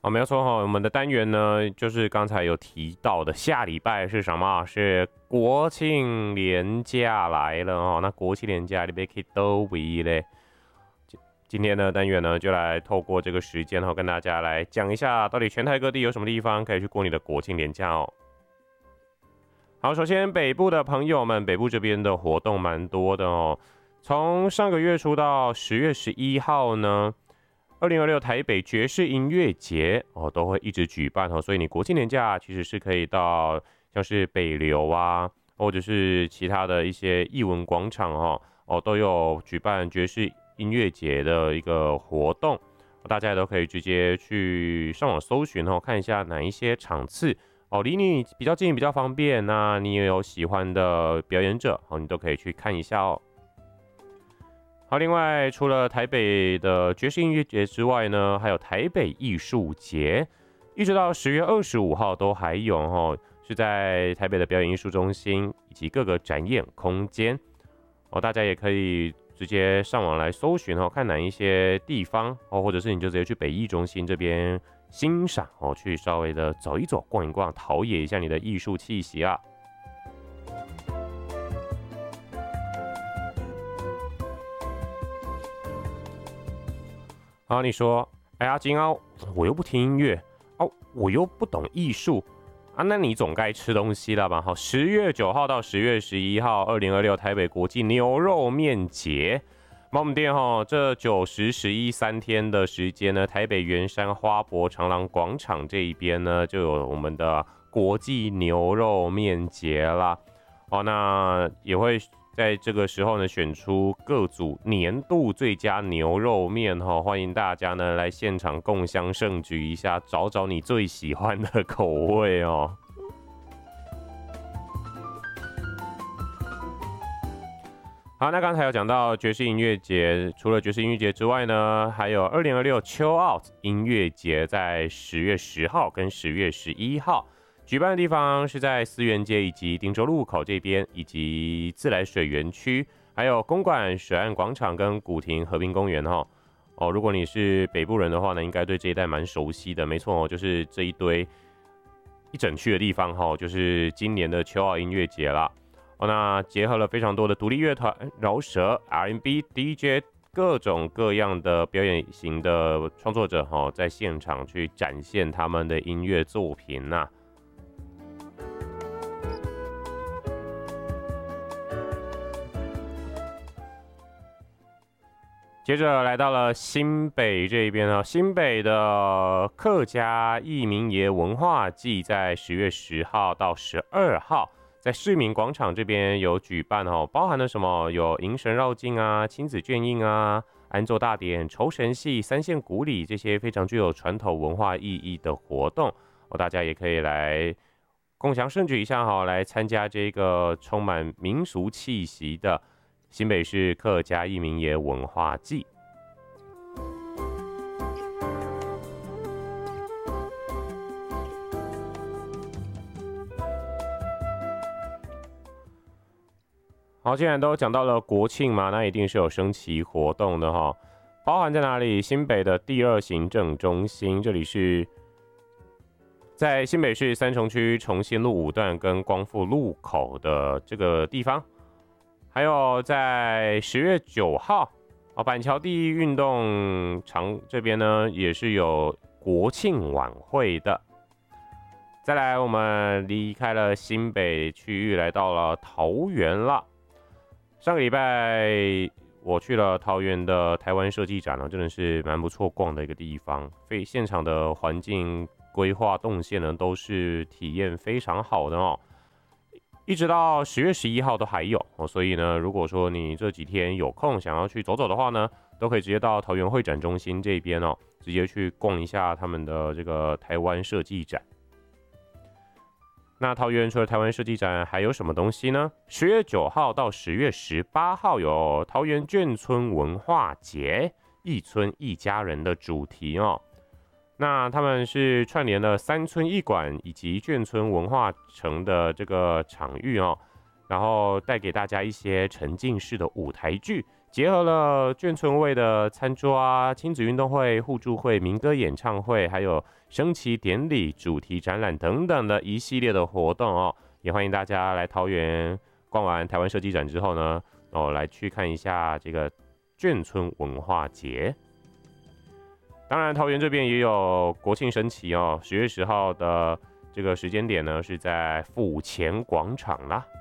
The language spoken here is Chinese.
哦，没有错哈，我们的单元呢，就是刚才有提到的，下礼拜是什么？是国庆连假来了哦。那国庆连假你别去都位嘞。今天的单元呢，就来透过这个时间跟大家来讲一下，到底全台各地有什么地方可以去过你的国庆连假哦。好，首先北部的朋友们，北部这边的活动蛮多的哦。从上个月初到10月11号呢。2026台北爵士音乐节哦，都会一直举办哦，所以你国庆年假其实是可以到像是北流啊，或者是其他的一些艺文广场都有举办爵士音乐节的一个活动，大家也都可以直接去上网搜寻看一下哪一些场次离你比较近比较方便，那你也有喜欢的表演者你都可以去看一下哦。好，另外除了台北的爵士音乐节之外呢，还有台北艺术节，一直到10月25号都还有是在台北的表演艺术中心以及各个展演空间大家也可以直接上网来搜寻看哪一些地方或者是你就直接去北艺中心这边欣赏去稍微的走一走、逛一逛，陶冶一下你的艺术气息啊。你说，哎呀，金凹，我又不听音乐我又不懂艺术那你总该吃东西了吧？好，10月9号到10月11号，2026台北国际牛肉面节，我们店这9、10、11 3天的时间呢，台北圆山花博长廊广场这一边呢，就有我们的国际牛肉面节啦。那也会在这个时候呢，选出各组年度最佳牛肉面欢迎大家呢来现场共襄盛举一下，找找你最喜欢的口味哦。好，那刚才有讲到爵士音乐节，除了爵士音乐节之外呢，还有2026 Chill Out 音乐节，在10月10号跟10月11号。举办的地方是在思源街以及汀州路口这边，以及自来水园区，还有公馆水岸广场跟古亭和平公园如果你是北部人的话呢，应该对这一带蛮熟悉的，没错就是这一堆一整区的地方就是今年的秋奥音乐节啦那结合了非常多的独立乐团、饶舌、R&B、DJ 各种各样的表演型的创作者在现场去展现他们的音乐作品呐。接着来到了新北这边新北的客家义民爷文化季在10月10号到12号，在市民广场这边有举办包含了什么？有迎神绕境啊、亲子卷印啊、安奏大典、酬神戏、三线古礼这些非常具有传统文化意义的活动大家也可以来共享盛举一下来参加这个充满民俗气息的新北市客家义民爷文化季。好，既然都讲到了国庆嘛，那一定是有升旗活动的包含在哪里？新北的第2行政中心，这里是在新北市三重区重信路5段跟光复路口的这个地方。还有在10月9号板桥第一运动场这边呢，也是有国庆晚会的。再来，我们离开了新北区域，来到了桃园了。上个礼拜我去了桃园的台湾设计展真的是蛮不错逛的一个地方。现场的环境规划动线呢，都是体验非常好的一直到10月11号都还有所以呢，如果说你这几天有空想要去走走的话呢，都可以直接到桃园会展中心这边直接去逛一下他们的这个台湾设计展。那桃园除了台湾设计展还有什么东西呢？10月9号到10月18号有桃园眷村文化节，一村一家人的主题那他们是串联了三村一馆以及眷村文化城的这个场域然后带给大家一些沉浸式的舞台剧， 结合了眷村味的餐桌啊、亲子运动会、互助会、民歌演唱会，还有升旗典礼、主题展览等等的一系列的活动哦。也欢迎大家来桃园逛完台湾设计展之后呢，来去看一下这个眷村文化节。当然，桃园这边也有国庆升旗哦，10月10号的这个时间点呢，是在府前广场啦。